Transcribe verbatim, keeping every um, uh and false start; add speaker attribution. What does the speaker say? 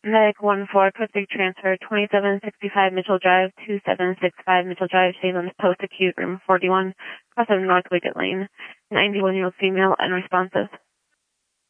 Speaker 1: Medic one four, code three transfer, twenty-seven sixty-five Mitchell Drive, two seven six five Mitchell Drive, Shanelands Post Acute, room forty-one, cross of North Wicket Lane. ninety-one-year-old female, unresponsive.